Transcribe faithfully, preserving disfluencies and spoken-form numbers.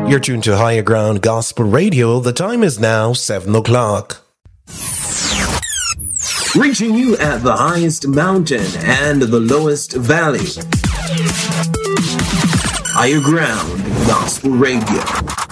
You're tuned to Higher Ground Gospel Radio. The time is now seven o'clock. Reaching you at the highest mountain and the lowest valley. Higher Ground Gospel Radio.